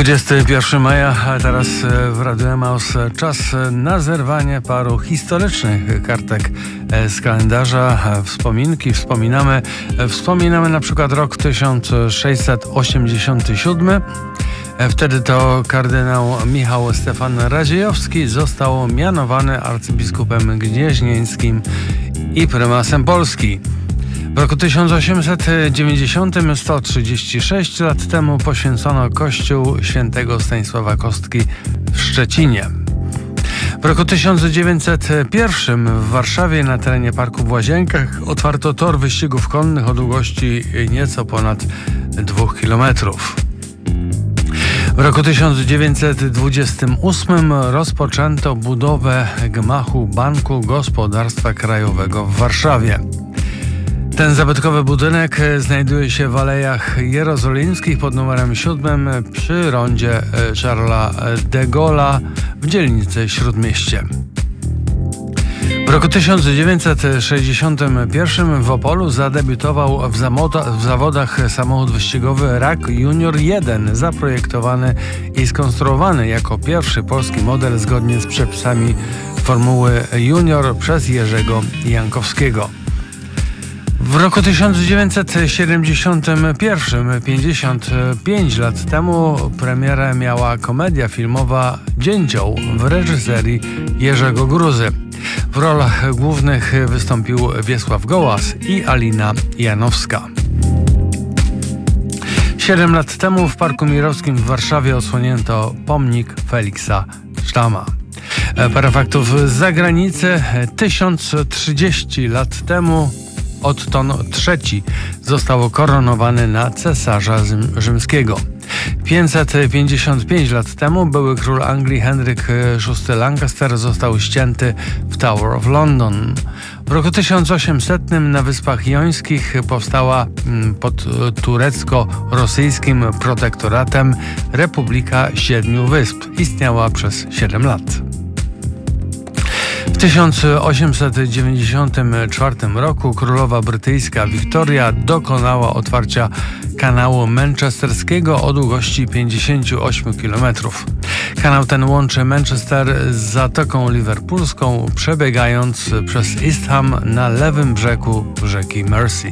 21 maja, a teraz w Radio Emaus czas na zerwanie paru historycznych kartek z kalendarza. Wspominamy na przykład rok 1687. Wtedy to kardynał Michał Stefan Radziejowski został mianowany arcybiskupem gnieźnieńskim i prymasem Polski. W roku 1890, 136 lat temu, poświęcono kościół świętego Stanisława Kostki w Szczecinie. W roku 1901 w Warszawie na terenie parku w Łazienkach otwarto tor wyścigów konnych o długości nieco ponad 2 kilometrów. W roku 1928 rozpoczęto budowę gmachu Banku Gospodarstwa Krajowego w Warszawie. Ten zabytkowy budynek znajduje się w Alejach Jerozolimskich pod numerem 7 przy rondzie Charlesa de Gaulle'a w dzielnicy Śródmieście. W roku 1961 w Opolu zadebiutował w zawodach samochód wyścigowy RAK Junior 1, zaprojektowany i skonstruowany jako pierwszy polski model zgodnie z przepisami Formuły Junior przez Jerzego Jankowskiego. W roku 1971, 55 lat temu, premierę miała komedia filmowa Dzięcioł w reżyserii Jerzego Gruzy. W rolach głównych wystąpił Wiesław Gołas i Alina Janowska. 7 lat temu w Parku Mirowskim w Warszawie odsłonięto pomnik Feliksa Sztama. Parę faktów z zagranicy. 1030 lat temu Otton III został koronowany na cesarza rzymskiego. 555 lat temu były król Anglii Henryk VI Lancaster został ścięty w Tower of London. W roku 1800 na Wyspach Jońskich powstała pod turecko-rosyjskim protektoratem Republika Siedmiu Wysp. Istniała przez 7 lat. W 1894 roku królowa brytyjska Wiktoria dokonała otwarcia kanału manchesterskiego o długości 58 km. Kanał ten łączy Manchester z Zatoką Liverpoolską, przebiegając przez East Ham na lewym brzegu rzeki Mersey.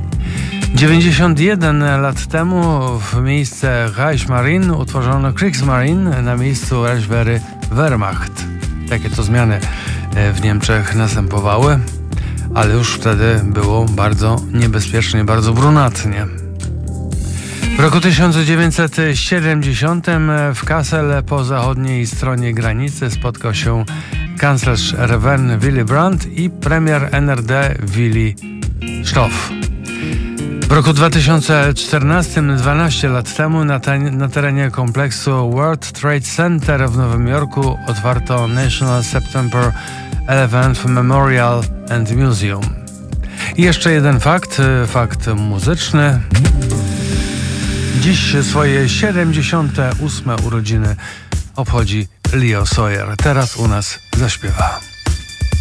91 lat temu w miejsce Reichsmarine utworzono Kriegsmarine na miejscu Reichswehry Wehrmacht. Takie to zmiany w Niemczech następowały, ale już wtedy było bardzo niebezpiecznie, bardzo brunatnie. W roku 1970 w Kassel po zachodniej stronie granicy spotkał się kanclerz RWN Willy Brandt i premier NRD Willy Stoph. W roku 2014, 12 lat temu, na terenie kompleksu World Trade Center w Nowym Jorku otwarto National September 11th Memorial and Museum. I jeszcze jeden fakt muzyczny. Dziś swoje 78 urodziny obchodzi Leo Sayer. Teraz u nas zaśpiewa.